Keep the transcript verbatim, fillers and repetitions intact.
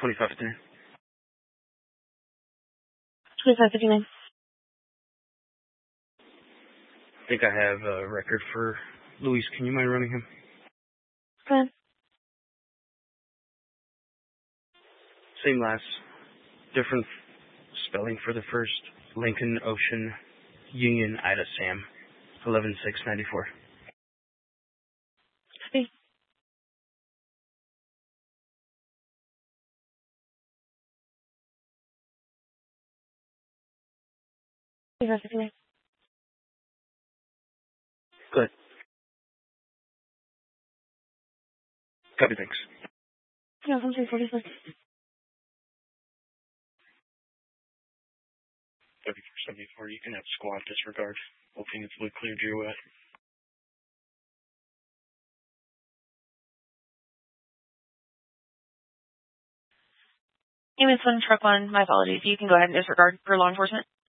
twenty-five fifty-nine. twenty-five fifty-nine. I think I have a record for Luis. Can you mind running him? Go ahead. Same last. Different spelling for the first. Lincoln Ocean Union Ida Sam. eleven six ninety-four. Copy. twenty-five fifty-nine. Good. Copy, thanks. Yeah, one three forty-four. thirty-four seventy-four, you can have squad disregard. Hoping it's fully cleared your way. Hey, Miss One, truck one, my apologies. You can go ahead and disregard for law enforcement.